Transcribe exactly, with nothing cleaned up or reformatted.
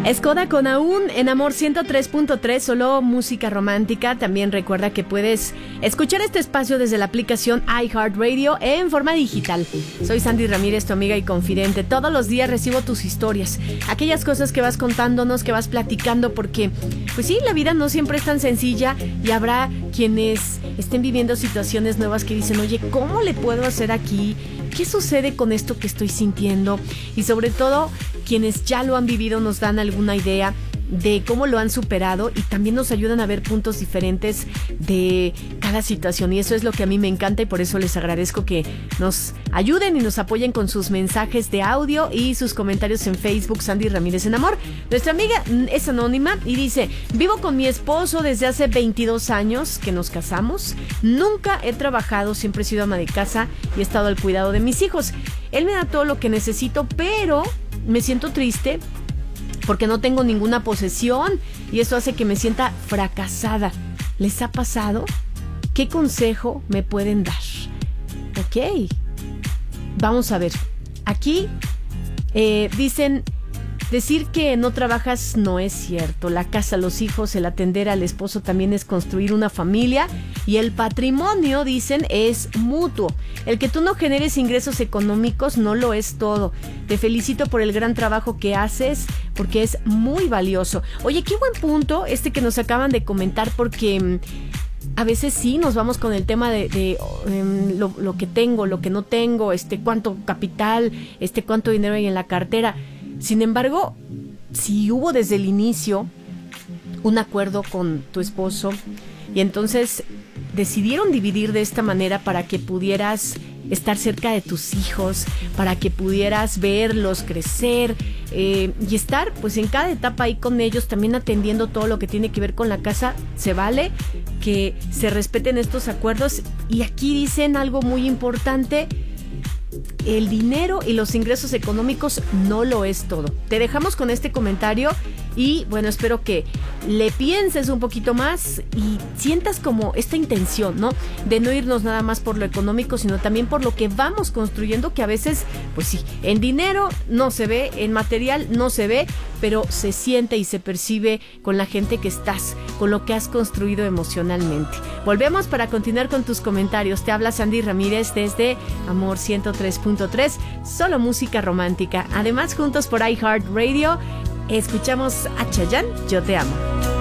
Skoda con Aún en Amor ciento tres punto tres, solo música romántica. También recuerda que puedes escuchar este espacio desde la aplicación iHeartRadio en forma digital. Soy Sandy Ramírez, tu amiga y confidente. Todos los días recibo tus historias, aquellas cosas que vas contándonos, que vas platicando, porque pues sí, la vida no siempre es tan sencilla y habrá quienes estén viviendo situaciones nuevas que dicen, oye, ¿cómo le puedo hacer aquí? ¿Qué sucede con esto que estoy sintiendo? Y sobre todo, quienes ya lo han vivido nos dan alguna idea de cómo lo han superado y también nos ayudan a ver puntos diferentes de cada situación, y eso es lo que a mí me encanta, y por eso les agradezco que nos ayuden y nos apoyen con sus mensajes de audio y sus comentarios en Facebook. Sandy Ramírez en Amor. Nuestra amiga es anónima y dice: vivo con mi esposo desde hace veintidós años que nos casamos, nunca he trabajado, siempre he sido ama de casa y he estado al cuidado de mis hijos. Él me da todo lo que necesito, pero me siento triste porque no tengo ninguna posesión y eso hace que me sienta fracasada. ¿Les ha pasado? ¿Qué consejo me pueden dar? Ok, vamos a ver. Aquí eh, dicen, decir que no trabajas no es cierto. La casa, los hijos, el atender al esposo también es construir una familia, y el patrimonio, dicen, es mutuo. El que tú no generes ingresos económicos no lo es todo. Te felicito por el gran trabajo que haces, porque es muy valioso. Oye, qué buen punto este que nos acaban de comentar, porque a veces sí nos vamos con el tema de, de um, lo, lo que tengo, lo que no tengo, este cuánto capital, este cuánto dinero hay en la cartera. Sin embargo, si hubo desde el inicio un acuerdo con tu esposo y entonces decidieron dividir de esta manera para que pudieras estar cerca de tus hijos, para que pudieras verlos crecer eh, y estar pues en cada etapa ahí con ellos, también atendiendo todo lo que tiene que ver con la casa, se vale que se respeten estos acuerdos. Y aquí dicen algo muy importante: el dinero y los ingresos económicos no lo es todo. Te dejamos con este comentario y bueno, espero que le pienses un poquito más y sientas como esta intención, ¿no? De no irnos nada más por lo económico, sino también por lo que vamos construyendo, que a veces, pues sí, en dinero no se ve, en material no se ve, pero se siente y se percibe con la gente que estás, con lo que has construido emocionalmente. Volvemos para continuar con tus comentarios. Te habla Sandy Ramírez desde Amor ciento tres punto tres, solo música romántica. Además, juntos por iHeartRadio, escuchamos a Chayanne, Yo Te Amo.